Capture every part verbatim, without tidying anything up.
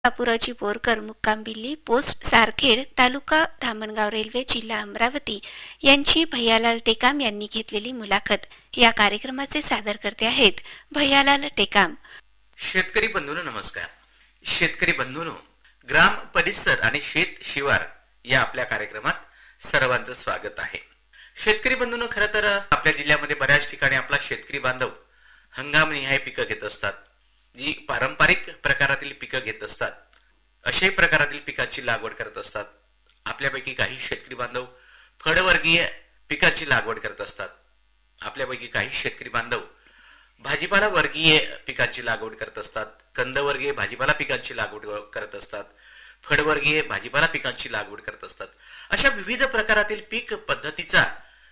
बापूरावजी बोरकर मुक्काम बिल्ली पोस्ट सारखेड तालुका धामणगाव रेल्वे जिल्हा अमरावती यांची भैयालाल टेकाम यांनी घेतलेली मुलाखत या कार्यक्रमाचे सादर करते आहेत भैयालाल टेकाम. शेतकरी बंधूंनो नमस्कार. शेतकरी बंधूंनो, ग्राम परिसर आणि शेत शिवार या आपल्या कार्यक्रमात सर्वांचं स्वागत आहे. शेतकरी बंधूंनो, खरं तर आपल्या जिल्ह्यामध्ये बऱ्याच ठिकाणी आपला शेतकरी बांधव हंगामनिहाय पिकं घेत असतात, जी पारंपरिक प्रकारातील पिकं घेत असतात, अशा प्रकारातील पिकांची लागवड करत असतात. आपल्यापैकी काही शेतकरी बांधव फळवर्गीय पिकांची लागवड करत असतात. आपल्यापैकी काही शेतकरी बांधव भाजीपाला वर्गीय पिकांची लागवड करत असतात, कंदवर्गीय भाजीपाला पिकांची लागवड करत असतात, फळवर्गीय भाजीपाला पिकांची लागवड करत असतात. अशा विविध प्रकारातील पीक पद्धतीचा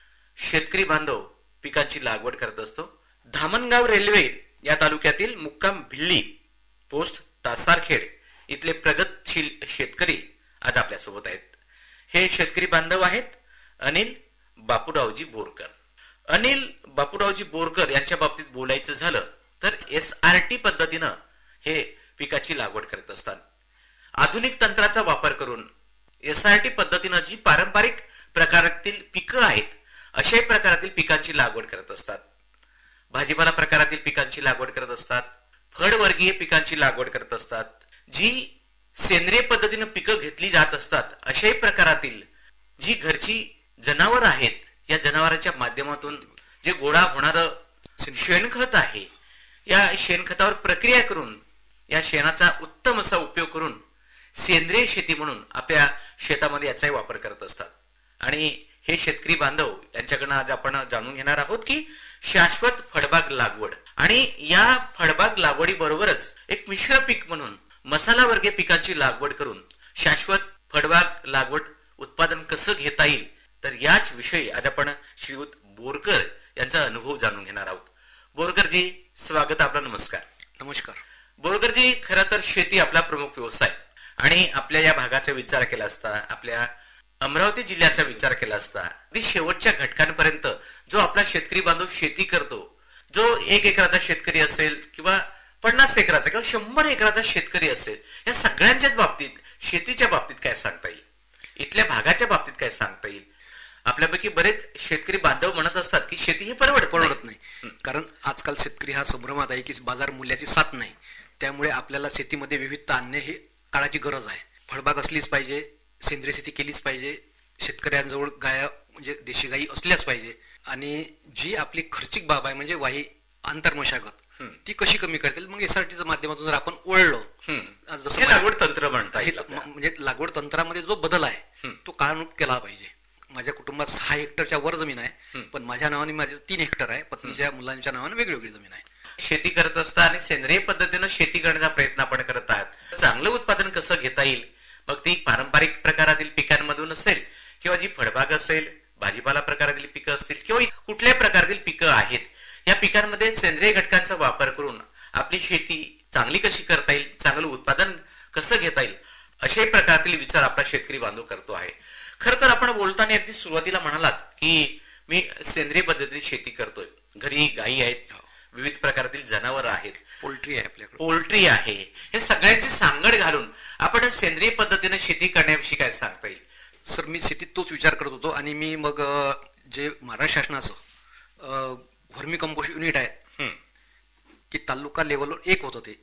शेतकरी बांधव पिकांची लागवड करत असतो. धामणगाव रेल्वे या तालुक्यातील मुक्काम भिल्ली पोस्ट तासारखेड इथले प्रगतशील शेतकरी आज आपल्या सोबत आहेत. हे शेतकरी बांधव आहेत अनिल बापूरावजी बोरकर. अनिल बापूरावजी बोरकर यांच्या बाबतीत बोलायचं झालं तर एस आर टी पद्धतीनं हे पिकाची लागवड करत असतात. आधुनिक तंत्राचा वापर करून एस आर टी पद्धतीनं जी पारंपरिक प्रकारातील पिकं आहेत अशा प्रकारातील पिकांची लागवड करत असतात. भाजीपाला प्रकारातील पिकांची लागवड करत असतात, फळवर्गीय पिकांची लागवड करत असतात. जी सेंद्रिय पद्धतीनं पिकं घेतली जात असतात अशाही प्रकारातील जी घरची जनावर आहेत, या जनावरांच्या माध्यमातून जे गोळा होणारं शेणखत आहे, या शेणखतावर प्रक्रिया करून या शेणाचा उत्तम असा उपयोग करून सेंद्रिय शेती म्हणून आपल्या शेतामध्ये याचाही वापर करत असतात. आणि हे शेतकरी बांधव यांच्याकडनं आज आपण जाणून घेणार आहोत की शाश्वत फळबाग लागवड आणि या फळबाग लागवडी बरोबरच एक मिश्र पीक म्हणून मसाला वर्गीय पिकांची लागवड करून शाश्वत फळबाग लागवड उत्पादन कसं घेता येईल, तर याच विषयी आज आपण श्रीयुत बोरकर यांचा अनुभव जाणून घेणार आहोत. बोरकरजी, स्वागत आपलं. नमस्कार. नमस्कार. बोरकरजी, खरं तर शेती आपला प्रमुख व्यवसाय आणि आपल्या या भागाचा विचार केला असता, आपल्या अमरावती जिल्ह्याचा विचार केला असता, अगदी शेवटच्या घटकांपर्यंत जो आपला शेतकरी बांधव शेती करतो, जो एक एकराचा शेतकरी असेल किंवा पन्नास एकराचा किंवा शंभर एकराचा शेतकरी असेल, या सगळ्यांच्याच बाबतीत शेतीच्या बाबतीत काय सांगता येईल, इथल्या भागाच्या बाबतीत काय सांगता येईल? आपल्यापैकी बरेच शेतकरी बांधव म्हणत असतात की शेती ही परवडत परवडत नाही, कारण आजकाल शेतकरी हा संभ्रमात आहे की बाजार मूल्याची साथ नाही. त्यामुळे आपल्याला शेतीमध्ये विविधता आणणे ही काळाची गरज आहे. फळबाग असलीच पाहिजे, सेंद्रिय शेती केलीच पाहिजे, शेतकऱ्यांजवळ गाया म्हणजे देशी गायी असल्याच पाहिजे. आणि जी आपली खर्चिक बाब आहे म्हणजे वाही आंतरमशागत, ती कशी कमी करता येईल, मग एसआरटीच्या माध्यमातून जर आपण वळलो, जसं लागवड तंत्र म्हणता येईल, म्हणजे लागवड तंत्रामध्ये जो बदल आहे तो काळानुरूप केला पाहिजे. माझ्या कुटुंबात सहा हेक्टरच्या वर जमीन आहे, पण माझ्या नावाने माझे तीन हेक्टर आहे, पत्नीच्या मुलांच्या नावाने वेगवेगळी जमीन आहे. शेती करत असता आणि सेंद्रिय पद्धतीनं शेती करण्याचा प्रयत्न आपण करत आहात. चांगलं उत्पादन कसं घेता येईल, मग ती पारंपरिक प्रकारातील पिकांमधून असेल किंवा जी फळबाग असेल, भाजीपाला प्रकारातील पिकं असतील किंवा कुठल्या प्रकारातील पिकं आहेत, या पिकांमध्ये सेंद्रिय घटकांचा वापर करून आपली शेती चांगली कशी करता येईल, चांगलं उत्पादन कसं घेता येईल, अशाही प्रकारातील विचार आपला शेतकरी बांधव करतो आहे. खरं तर आपण बोलताना अगदी सुरुवातीला म्हणालात की मी सेंद्रिय पद्धतीने शेती करतोय, घरी गायी आहेत, विविध प्रकारातील जनावर आहेत, पोल्ट्री आहे आपल्याकडे, पोल्ट्री आहे, हे सगळ्यांची सांगड घालून आपण सेंद्रिय पद्धतीने शेती करण्याविषयी काय सांगता येईल? सर, मी शेतीत तोच विचार करत होतो आणि मी मग जे महाराष्ट्र शासनाचं व्हर्मी कंपोस्ट युनिट आहे की तालुका लेवलवर एक होतं ते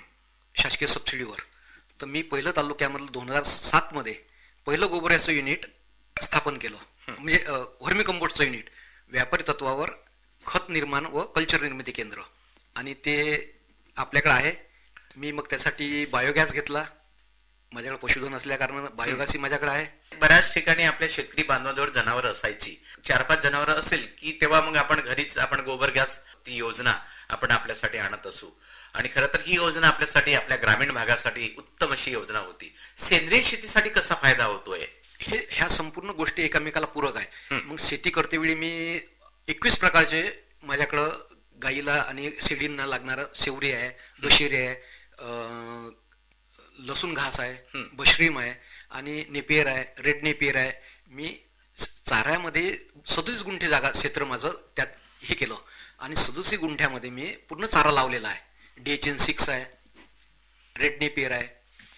शासकीय सबसिडीवर, तर मी पहिलं तालुक्यामधलं दोन हजार सात मध्ये पहिलं गोबऱ्याचं युनिट स्थापन केलं, म्हणजे व्हर्मी कंपोस्टचं युनिट, व्यापारी तत्वावर खत निर्माण व कल्चर निर्मिती केंद्र, आणि ते आपल्याकडे आहे. मी मग त्यासाठी बायोगॅस घेतला, माझ्याकडे पशुधन असल्या कारण बायोगॅस ही माझ्याकडे आहे. बऱ्याच ठिकाणी आपल्या शेतकरी बांधवांजवळ जनावर असायची, चार पाच जनावर असेल की तेव्हा मग आपण घरीच आपण गोबर गॅस ती योजना आपण आपल्यासाठी आणत असू. आणि खरं तर ही योजना आपल्यासाठी आपल्या ग्रामीण भागासाठी उत्तम अशी योजना होती. सेंद्रिय शेतीसाठी कसा फायदा होतोय? हे ह्या संपूर्ण गोष्टी एकमेकाला पूरक आहे. मग शेती करतेवेळी मी एकवीस प्रकारचे माझ्याकडं गाईला आणि शेळींना लागणारं शेवरी आहे, दशेरी आहे, लसूण घास आहे, बशरीम आहे आणि नेपियर आहे, रेड नेपियर आहे. मी चाऱ्यामध्ये सदतीस गुंठे जागा क्षेत्र माझं त्यात हे केलं आणि सदतीस गुंठ्यामध्ये मी पूर्ण चारा लावलेला आहे. डी एच एन सिक्स आहे, रेड नेपियर आहे,